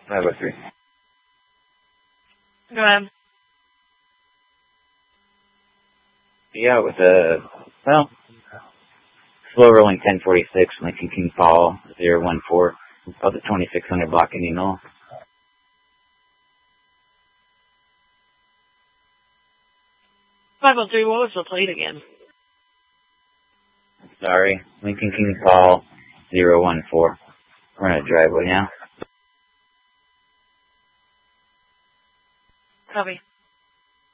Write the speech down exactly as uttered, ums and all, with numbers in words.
five oh three. Go ahead. Yeah, with a, well, slow rolling ten forty-six, Lincoln King Paul, zero one four, about the twenty-six hundred block Indian null. five oh three, what was the plate again? Sorry, Lincoln King Paul, zero one four. We're in a driveway now. Copy.